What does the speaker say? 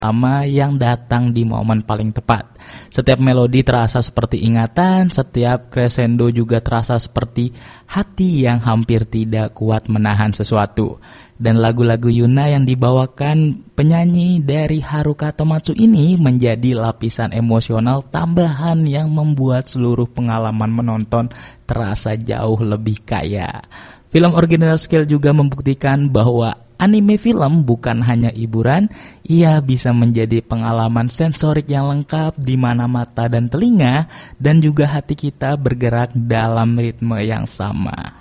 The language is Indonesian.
lama yang datang di momen paling tepat. Setiap melodi terasa seperti ingatan, setiap crescendo juga terasa seperti hati yang hampir tidak kuat menahan sesuatu. Dan lagu-lagu Yuna yang dibawakan penyanyi dari Haruka Tomatsu ini menjadi lapisan emosional tambahan yang membuat seluruh pengalaman menonton terasa jauh lebih kaya. Film Original Scale juga membuktikan bahwa anime film bukan hanya hiburan, ia bisa menjadi pengalaman sensorik yang lengkap di mana mata dan telinga dan juga hati kita bergerak dalam ritme yang sama.